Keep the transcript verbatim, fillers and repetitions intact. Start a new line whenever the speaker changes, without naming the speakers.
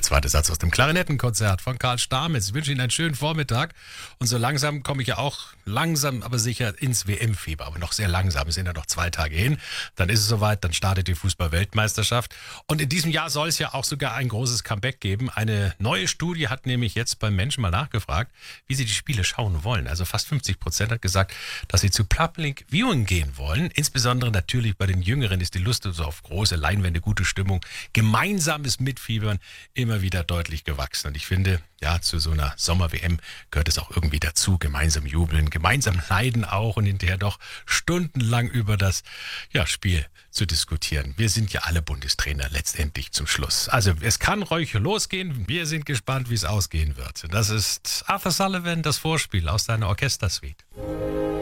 zweite Satz aus dem Klarinettenkonzert von Karl Stamitz. Ich wünsche Ihnen einen schönen Vormittag. Und so langsam komme ich ja auch langsam, aber sicher ins W M-Fieber. Aber noch sehr langsam, es sind ja noch zwei Tage hin. Dann ist es soweit, dann startet die Fußball-Weltmeisterschaft. Und in diesem Jahr soll es ja auch sogar ein großes Comeback geben. Eine neue Studie hat nämlich jetzt beim Menschen mal nachgefragt, wie sie die Spiele schauen wollen. Also fast fünfzig Prozent hat gesagt, dass sie zu Public Viewing gehen wollen. Insbesondere natürlich bei den Jüngeren ist die Lust so auf große Leinwände, gute Stimmung, gemeinsames Mitfiebern immer wieder deutlich gewachsen. Und ich finde, ja, zu so einer Sommer-W M gehört es auch irgendwie dazu, gemeinsam jubeln, gemeinsam leiden auch und hinterher doch stundenlang über das ja, Spiel zu diskutieren. Wir sind ja alle Bundestrainer letztendlich zum Schluss. Also es kann ruhig losgehen. Wir sind gespannt, wie es ausgehen wird. Das ist Arthur Sullivan, das Vorspiel aus seiner Orchestersuite.